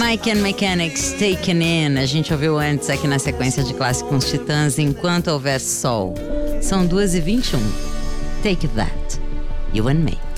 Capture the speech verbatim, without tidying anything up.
My Ken Mechanics, Taken In. A gente ouviu antes aqui na sequência de clássicos Titãs, Enquanto Houver Sol. São duas e vinte e um. Take That, You and Me.